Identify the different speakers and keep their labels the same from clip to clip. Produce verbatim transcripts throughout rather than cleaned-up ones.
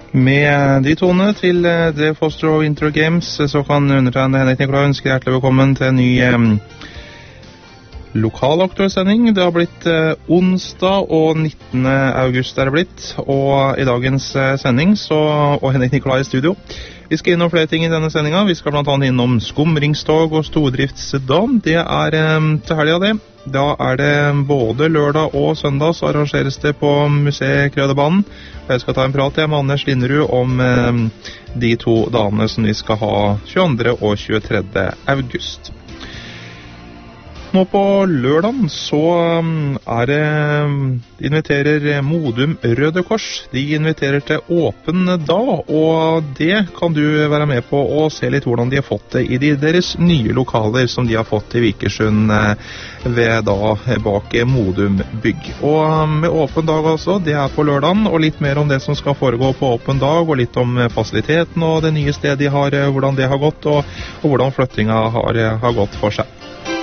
Speaker 1: Med de tonene til The Foster og Intro Games, så kan undertegnede Henrik Nikolai ønske hjertelig velkommen til en ny eh, lokalaktuellsending. Det har blitt eh, onsdag, og nittende august er det blitt, og i dagens eh, sending, så, og Henrik Nikolai i studio. Vi skal innom flere ting i denne sendingen. Vi skal blant annet innom skumringstog og stordriftsdag. Det er eh, til helga det. Da er det både lørdag og søndag så arrangeres det på Museet Krøderbanen. Jeg skal ta en prat med Anders Linderud om eh, de to dagene som vi skal ha tjueandre og tjuetredje august. Nå på lørdagen så er det, inviterer Modum Røde Kors. De inviterer til åpen dag, og det kan du være med på og se litt hvordan de har fått det i de deres nye lokaler som de har fått i Vikersund ved da bak Modum Bygg. Og med åpen dag altså, det er på lørdagen, og litt mer om det som skal foregå på åpen dag, og litt om fasiliteten og det nye stedet de har, hvordan det har gått, og, og hvordan flyttinga har, har gått for seg.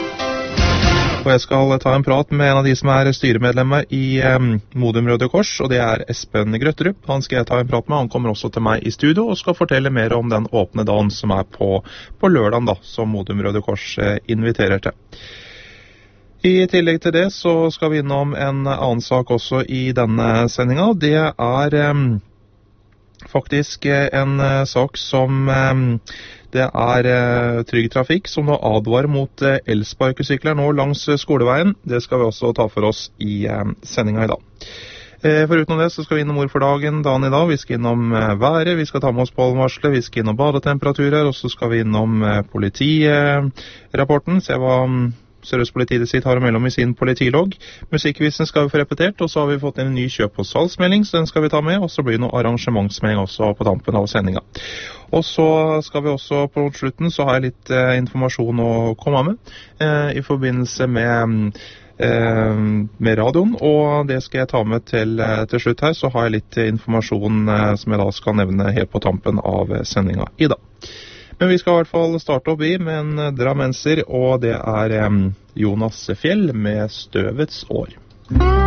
Speaker 1: Og jeg skal ta en prat med en av de som er styremedlemmer i eh, Modum Røde Kors, og det er Espen Grøtterup. Han skal jeg ta en prat med, han kommer også til meg i studio og skal fortelle mer om den åpne dagen som er på, på lørdagen da, som Modum Røde Kors eh, inviterer til. I tillegg til det så skal vi innom en annen sak også i denne sendingen. Det er eh, faktisk en eh, sak som... Eh, Det er eh, Trygg Trafikk som nå advarer mot eh, elsparkesykler nå langs eh, skoleveien. Det skal vi også ta for oss i eh, sendingen i dag. Eh, foruten det så skal vi innom ord for dagen, dagen i dag. Vi skal innom eh, været, vi skal ta med oss pollenvarslet, vi skal innom badetemperaturer, og så skal vi innom eh, politirapporten, se hva um, Sør-Øst politidistrikt har å melde om i sin politilogg. Musikkvisen skal vi få repetert, og så har vi fått en ny kjøp- og salgsmelding, så den skal vi ta med, og så blir det noe arrangementsmelding også på tampen av sendingen. Og så skal vi også på slutten, så har jeg litt eh, informasjon å komme med eh, i forbindelse med, eh, med radioen, og det skal jeg ta med til, eh, til slutt her, så har jeg litt informasjon eh, som jeg da skal nevne helt på tampen av sendingen i dag. Men vi skal i hvert fall starte opp i med en drammenser, og det er eh, Jonas Fjell med Støvets år.